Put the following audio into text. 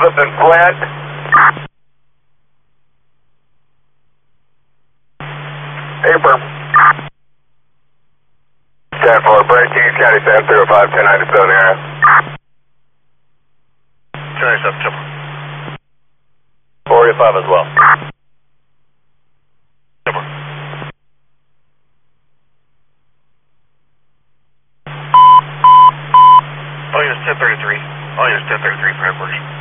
7th and Flint. Paper. 10-4, Brent Keys County 705, 1097 area. 1097, Timber. 485 as well. Timber. All units 1033. All units 1033 for airport.